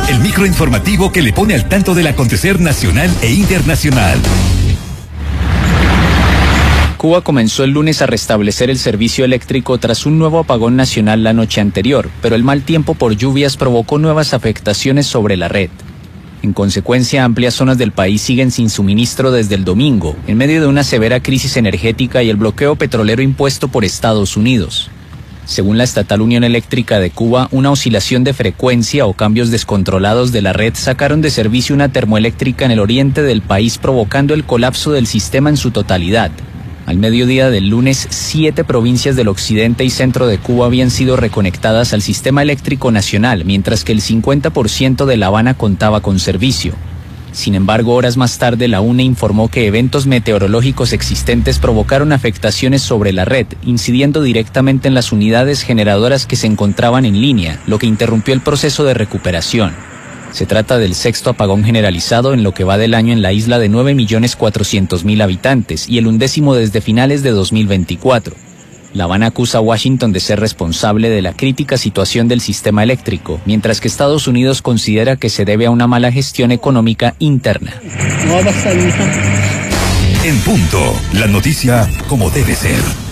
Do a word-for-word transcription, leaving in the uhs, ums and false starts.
el microinformativo que le pone al tanto del acontecer nacional e internacional. Cuba comenzó el lunes a restablecer el servicio eléctrico tras un nuevo apagón nacional la noche anterior, pero el mal tiempo por lluvias provocó nuevas afectaciones sobre la red. En consecuencia, amplias zonas del país siguen sin suministro desde el domingo, en medio de una severa crisis energética y el bloqueo petrolero impuesto por Estados Unidos. Según la estatal Unión Eléctrica de Cuba, una oscilación de frecuencia o cambios descontrolados de la red sacaron de servicio una termoeléctrica en el oriente del país, provocando el colapso del sistema en su totalidad. Al mediodía del lunes, siete provincias del occidente y centro de Cuba habían sido reconectadas al sistema eléctrico nacional, mientras que el cincuenta por ciento de La Habana contaba con servicio. Sin embargo, horas más tarde, la U N E informó que eventos meteorológicos existentes provocaron afectaciones sobre la red, incidiendo directamente en las unidades generadoras que se encontraban en línea, lo que interrumpió el proceso de recuperación. Se trata del sexto apagón generalizado en lo que va del año en la isla de nueve millones cuatrocientos mil habitantes y el undécimo desde finales de dos mil veinticuatro. La Habana acusa a Washington de ser responsable de la crítica situación del sistema eléctrico, mientras que Estados Unidos considera que se debe a una mala gestión económica interna. En punto, la noticia como debe ser.